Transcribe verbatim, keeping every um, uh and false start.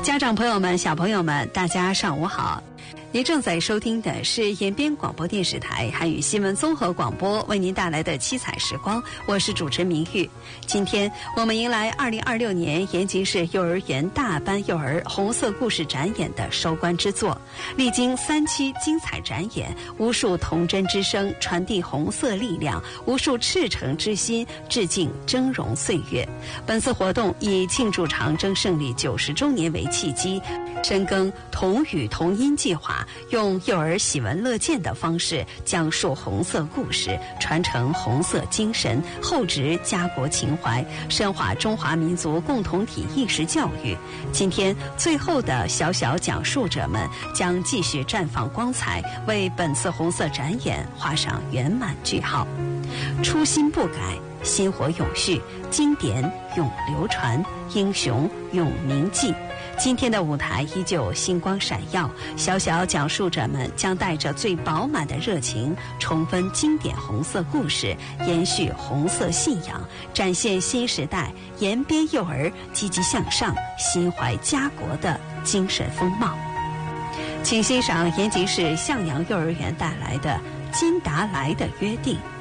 家长朋友们、小朋友们，大家上午好！您正在收听的是延边广播电视台汉语新闻综合广播为您带来的七彩时光，我是主持人明玉。今天我们迎来二零二六年延吉市幼儿园大班幼儿红色故事展演的收官之作，历经三期精彩展演，无数童真之声传递红色力量，无数赤诚之心致敬峥嵘岁月。本次活动以庆祝长征胜利九十周年为契机，深耕童语童音计划，用幼儿喜闻乐见的方式讲述红色故事，传承红色精神，厚植家国情怀，深化中华民族共同体意识教育。今天最后的小小讲述者们将继续绽放光彩，为本次红色展演画上圆满句号。初心不改，薪火永续，经典永流传，英雄永铭记。今天的舞台依旧星光闪耀，小小讲述者们将带着最饱满的热情，重温经典红色故事，延续红色信仰，展现新时代延边幼儿积极向上、心怀家国的精神风貌。请欣赏延吉市向阳幼儿园带来的《金达莱的约定》。